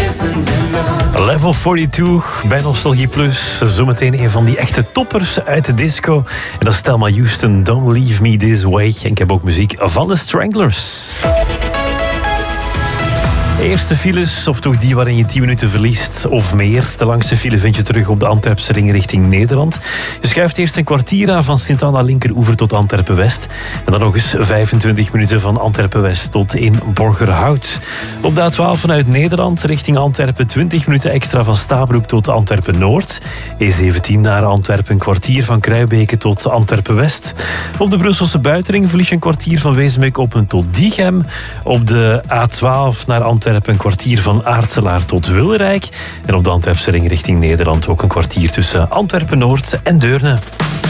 Level 42 bij Nostalgie Plus. Zometeen een van die echte toppers uit de disco. En dat is Thelma Houston, Don't Leave Me This Way. En ik heb ook muziek van de Stranglers. Eerste files, of toch die waarin je 10 minuten verliest of meer. De langste file vind je terug op de Antwerpse ring richting Nederland. Je schuift eerst een kwartier aan van Sint-Anna linkeroever tot Antwerpen-West. En dan nog eens 25 minuten van Antwerpen-West tot in Borgerhout. Op de A12 vanuit Nederland richting Antwerpen 20 minuten extra van Stabroek tot Antwerpen-Noord. E17 naar Antwerpen, een kwartier van Kruibeke tot Antwerpen-West. Op de Brusselse buitenring verlies je een kwartier van Wezenbeek-Open tot Diegem. Op de A12 naar Antwerpen een kwartier van Aartselaar tot Wilrijk. En op de Antwerpse ring richting Nederland ook een kwartier tussen Antwerpen-Noord en Deurne.